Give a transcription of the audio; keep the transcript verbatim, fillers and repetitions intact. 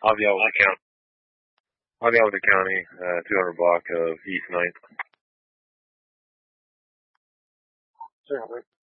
Osceola County. Osceola County, uh, two hundred block of East ninth. Certainly.